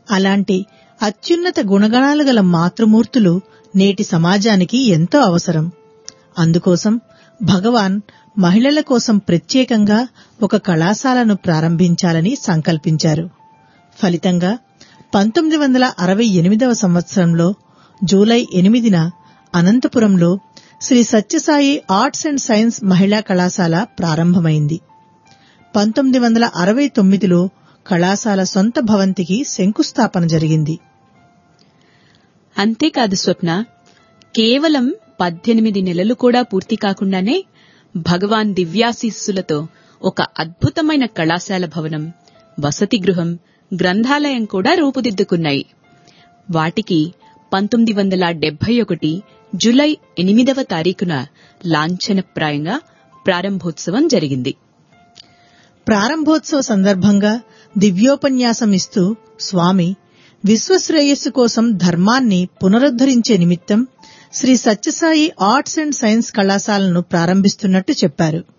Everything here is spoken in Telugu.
అలాంటి అత్యున్నత గుణగణాలు గల మాతృమూర్తులు నేటి సమాజానికి ఎంతో అవసరం. అందుకోసం భగవాన్ మహిళల కోసం ప్రత్యేకంగా ఒక కళాశాలను ప్రారంభించాలని సంకల్పించారు. ఫలితంగా 1968వ సంవత్సరంలో జూలై 8న అనంతపురంలో Shri Sathya Sai arts and science మహిళా కళాశాల ప్రారంభమైంది. 1969లో కళాశాల సొంత భవంతికి శంకుస్థాపన జరిగింది. అంతేకాదు స్వప్న, కేవలం 18 నెలలు కూడా పూర్తి కాకుండానే భగవాన్ దివ్యాశీస్సులతో ఒక అద్భుతమైన కళాశాల భవనం, వసతి గృహం, గ్రంథాలయం కూడా రూపుదిద్దుకున్నాయి. వాటికి 1971 జులై 8వ తారీఖున లాంఛనప్రాయంగా ప్రారంభోత్సవం జరిగింది. ప్రారంభోత్సవ సందర్భంగా దివ్యోపన్యాసం ఇస్తూ స్వామి విశ్వశ్రేయస్సు కోసం ధర్మాన్ని పునరుద్ధరించే నిమిత్తం Shri Sathya Sai arts and science కళాశాలను ప్రారంభిస్తున్నట్టు చెప్పారు.